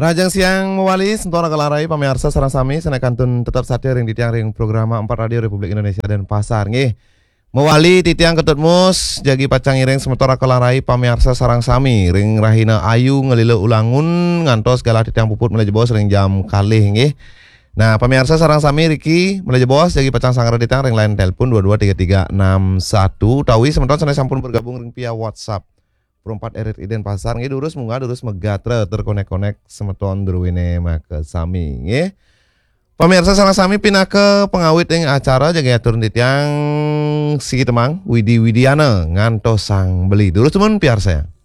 Rajang siang mewali sentuhan kalarai pamirsa sareng sami senekantun tetap satir ring ditiang ring programa 4 Radio Republik Indonesia dan Pasar nggih. Mewali titiang ketut mus jagi pacang iring sementora kalarai pamirsa sarang sami ring rahina ayu ngelile ulangun ngantos segala titiang puput mulai jebos ring jam kalih nggih. Nah, pemirsa sarang sami Riki mulai jebos jagi pacang sangar titiang ring line telepon 223361 tawi sementara sana sampun bergabung ring via WhatsApp. Perempat erit iden pasar nggih durus munggah durus megatre terkonek-konek semeton druwine make sami nggih. Pemirsa sareng sami pindah ke pengawit ing acara jaga atur titiang si temang Widi Widiana ngantos sang beli. Durus temen piar saya.